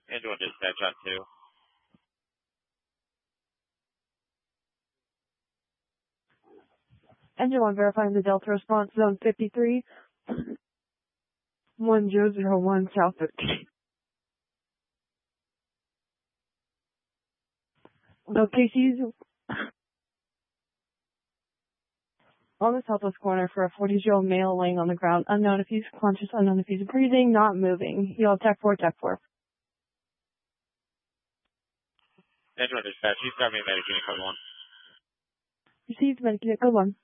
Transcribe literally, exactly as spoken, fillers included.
Angel one dispatch on two. Engine one verifying the Delta response, zone fifty-three, one zero zero one South fifteen. No K Cs on the southwest corner for a forty-year-old male laying on the ground, unknown if he's conscious, unknown if he's breathing, not moving. You'll tech four, tech four. Engine one dispatch, he's covering Medicaid code one. Received Medicaid code one.